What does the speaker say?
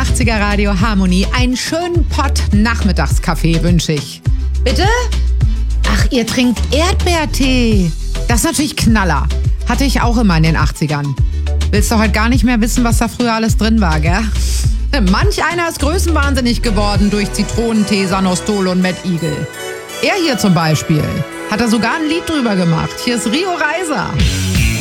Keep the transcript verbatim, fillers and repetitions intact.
achtziger Radio Harmonie. Einen schönen Pott Nachmittagskaffee wünsche ich. Bitte? Ach, ihr trinkt Erdbeertee. Das ist natürlich Knaller. Hatte ich auch immer in den achtzigern. Willst du heute gar nicht mehr wissen, was da früher alles drin war, gell? Manch einer ist größenwahnsinnig geworden durch Zitronentee, Sanostol und Mad Eagle. Er hier zum Beispiel hat da sogar ein Lied drüber gemacht. Hier ist Rio Reiser.